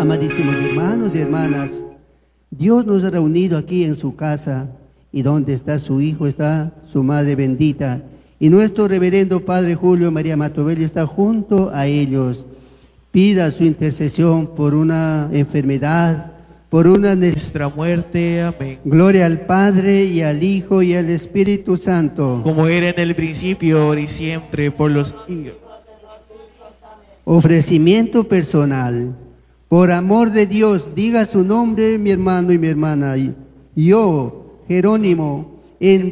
Amadísimos hermanos y hermanas, Dios nos ha reunido aquí en su casa, y donde está su Hijo está su Madre bendita, y nuestro reverendo Padre Julio María Matovelli está junto a ellos. Pida su intercesión por una enfermedad, por una nuestra muerte. Amén. Gloria al Padre, y al Hijo, y al Espíritu Santo. Como era en el principio, ahora y siempre, por los siglos. Ofrecimiento personal. Por amor de Dios, diga su nombre, mi hermano y mi hermana. Yo, Jerónimo, en